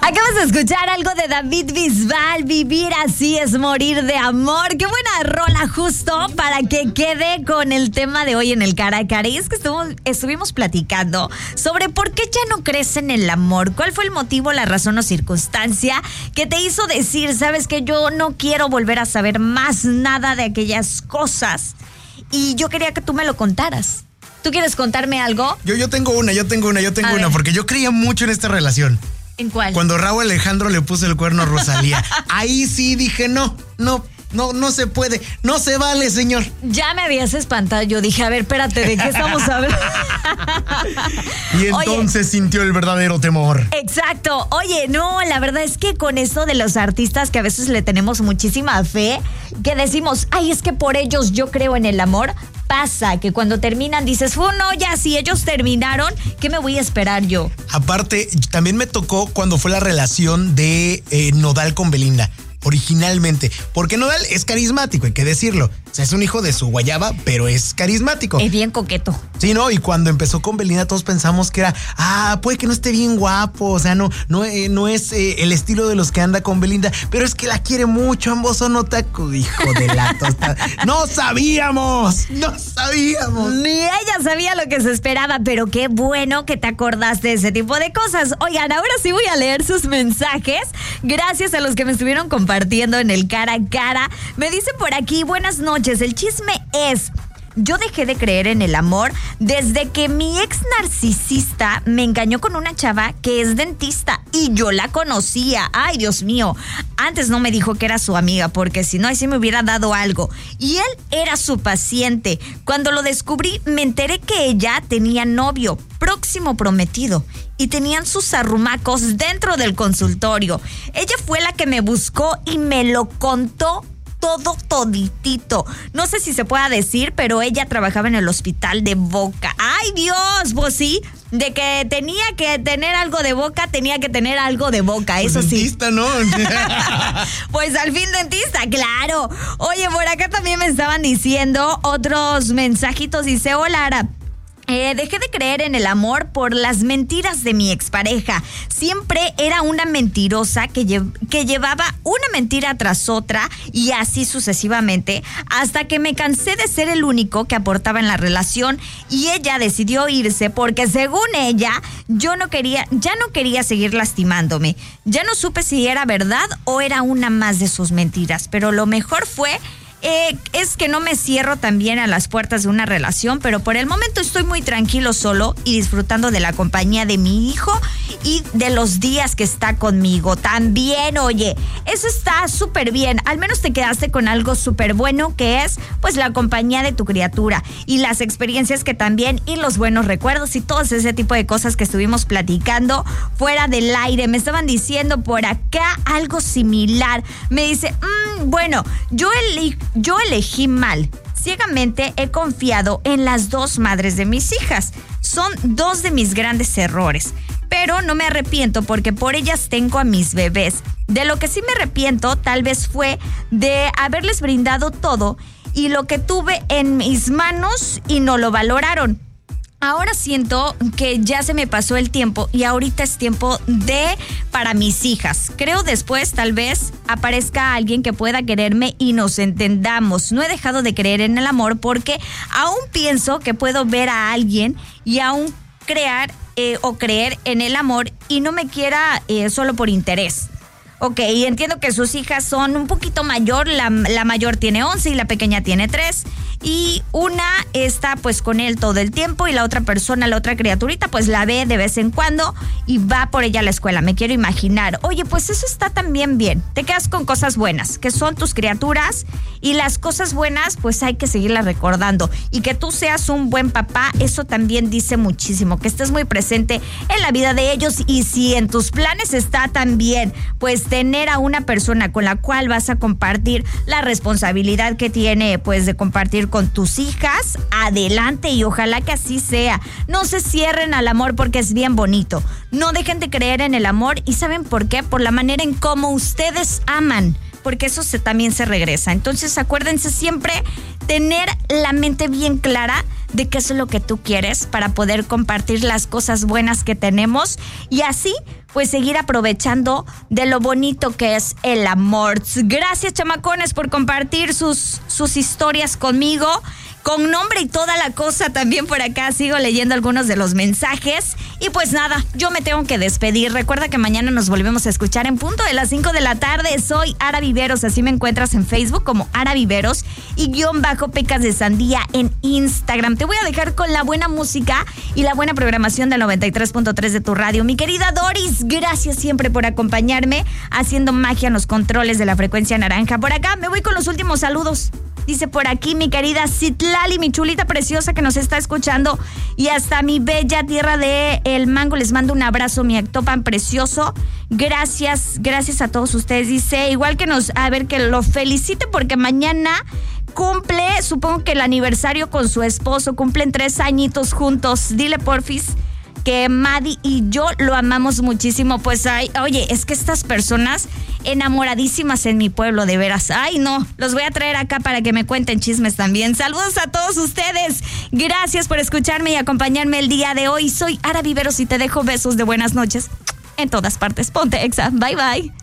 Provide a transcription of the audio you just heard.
Acabas de escuchar algo de David Bisbal, Vivir así es morir de amor. Qué buena rola, justo para que quede con el tema de hoy en el Cara a Cara. Y es que estuvimos platicando sobre por qué ya no crees en el amor. ¿Cuál fue el motivo, la razón o circunstancia que te hizo decir, sabes que yo no quiero volver a saber más nada de aquellas cosas? Y yo quería que tú me lo contaras. ¿Tú quieres contarme algo? Yo tengo una, porque yo creía mucho en esta relación. ¿En cuál? Cuando Raúl Alejandro le puso el cuerno a Rosalía. Ahí sí dije, no se puede, no se vale, señor. Ya me habías espantado, yo dije, a ver, espérate, ¿de qué estamos hablando? Y entonces sintió el verdadero temor. Exacto. Oye, no, la verdad es que con esto de los artistas que a veces le tenemos muchísima fe, que decimos, ay, es que por ellos yo creo en el amor, pasa que cuando terminan dices, no, ya si ellos terminaron, ¿qué me voy a esperar yo? Aparte, también me tocó cuando fue la relación de Nodal con Belinda. Originalmente, porque Nodal es carismático, hay que decirlo. O sea, es un hijo de su guayaba, pero es carismático. Es bien coqueto. Sí, ¿no? Y cuando empezó con Belinda todos pensamos que era, puede que no esté bien guapo, o sea, no es el estilo de los que anda con Belinda, pero es que la quiere mucho, ambos son otaku, hijo de la tostada. ¡No sabíamos! Ni ella sabía lo que se esperaba, pero qué bueno que te acordaste de ese tipo de cosas. Oigan, ahora sí voy a leer sus mensajes, gracias a los que me estuvieron compartiendo en el Cara a Cara. Me dicen por aquí, buenas noches, el chisme es... Yo dejé de creer en el amor desde que mi ex narcisista me engañó con una chava que es dentista y yo la conocía. Ay, Dios mío. Antes no me dijo que era su amiga porque si no, ahí sí me hubiera dado algo. Y él era su paciente. Cuando lo descubrí, me enteré que ella tenía novio, próximo prometido, y tenían sus arrumacos dentro del consultorio. Ella fue la que me buscó y me lo contó toditito. No sé si se pueda decir, pero ella trabajaba en el hospital de Boca. ¡Ay, Dios! Pues sí, de que tenía que tener algo de boca, tenía que tener algo de boca, pues eso dentista, sí. ¿No? Pues al fin dentista, claro. Oye, por acá también me estaban diciendo otros mensajitos. Dice, hola, Ara. Dejé de creer en el amor por las mentiras de mi expareja. Siempre era una mentirosa que llevaba una mentira tras otra y así sucesivamente, hasta que me cansé de ser el único que aportaba en la relación y ella decidió irse porque según ella ya no quería seguir lastimándome. Ya no supe si era verdad o era una más de sus mentiras, pero lo mejor fue... es que no me cierro también a las puertas de una relación, pero por el momento estoy muy tranquilo solo y disfrutando de la compañía de mi hijo y de los días que está conmigo. También, oye, eso está súper bien. Al menos te quedaste con algo súper bueno que es, pues, la compañía de tu criatura y las experiencias que también y los buenos recuerdos y todo ese tipo de cosas que estuvimos platicando fuera del aire. Me estaban diciendo por acá algo similar. Me dice, bueno, yo elegí mal. Ciegamente he confiado en las dos madres de mis hijas. Son dos de mis grandes errores. Pero no me arrepiento porque por ellas tengo a mis bebés. De lo que sí me arrepiento tal vez fue de haberles brindado todo y lo que tuve en mis manos y no lo valoraron. Ahora siento que ya se me pasó el tiempo y ahorita es tiempo para mis hijas. Creo después tal vez aparezca alguien que pueda quererme y nos entendamos. No he dejado de creer en el amor porque aún pienso que puedo ver a alguien y aún creer en el amor y no me quiera solo por interés. Ok, entiendo que sus hijas son un poquito mayor, la mayor tiene 11 y la pequeña tiene 3. Y una está pues con él todo el tiempo y la otra persona, la otra criaturita, pues la ve de vez en cuando y va por ella a la escuela, me quiero imaginar. Oye, pues eso está también bien, te quedas con cosas buenas, que son tus criaturas y las cosas buenas pues hay que seguirlas recordando. Y que tú seas un buen papá, eso también dice muchísimo, que estés muy presente en la vida de ellos y si en tus planes está también pues tener a una persona con la cual vas a compartir la responsabilidad que tiene pues de compartir con tus hijas, adelante y ojalá que así sea. No se cierren al amor porque es bien bonito. No dejen de creer en el amor y ¿saben por qué? Por la manera en cómo ustedes aman, porque eso también se regresa. Entonces acuérdense siempre tener la mente bien clara de qué es lo que tú quieres para poder compartir las cosas buenas que tenemos y así pues seguir aprovechando de lo bonito que es el amor. Gracias, chamacones, por compartir sus historias conmigo, con nombre y toda la cosa. También por acá sigo leyendo algunos de los mensajes. Y pues nada, yo me tengo que despedir. Recuerda que mañana nos volvemos a escuchar en punto de las 5 de la tarde. Soy Ara Viveros, así me encuentras en Facebook como Ara Viveros y _pecas de sandía en Instagram. Te voy a dejar con la buena música y la buena programación del 93.3 de tu radio. Mi querida Doris, gracias siempre por acompañarme haciendo magia en los controles de la frecuencia naranja. Por acá me voy con los últimos saludos. Dice por aquí mi querida Citlali, mi chulita preciosa que nos está escuchando, y hasta mi bella tierra de El Mango les mando un abrazo, mi Actopan precioso. Gracias a todos ustedes. Dice igual que que lo felicite porque mañana cumple, supongo que el aniversario con su esposo, cumplen 3 añitos juntos. Dile porfis que Madi y yo lo amamos muchísimo. Pues oye, es que estas personas enamoradísimas en mi pueblo, de veras. Ay, no, los voy a traer acá para que me cuenten chismes también. Saludos a todos ustedes. Gracias por escucharme y acompañarme el día de hoy. Soy Ara Viveros y te dejo besos de buenas noches en todas partes. Ponte Exa. Bye, bye.